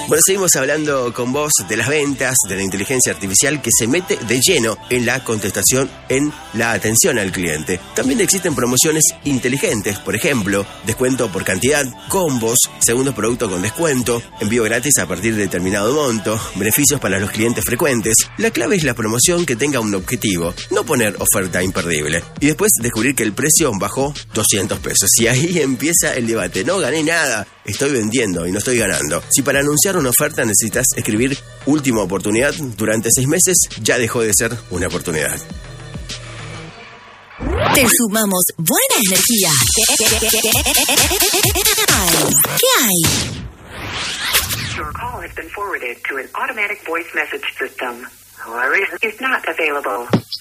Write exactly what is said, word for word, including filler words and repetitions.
Bueno, seguimos hablando con vos de las ventas, de la inteligencia artificial que se mete de lleno en la contestación, en la atención al cliente. También existen promociones inteligentes, por ejemplo, descuento por cantidad, combos, segundo producto con descuento, envío gratis a partir de determinado monto, beneficios para los clientes frecuentes. La clave es la promoción que tenga un objetivo, no poner oferta imperdible. Y después descubrir que el precio bajó doscientos pesos. Y ahí empieza el debate. No gané nada, estoy vendiendo y no estoy ganando. Si para anunciar una oferta necesitas escribir última oportunidad durante seis meses, ya dejó de ser una oportunidad. Te sumamos buena energía. ¿Qué hay? Your call has been forwarded to an automatic voice message system. However, is not available.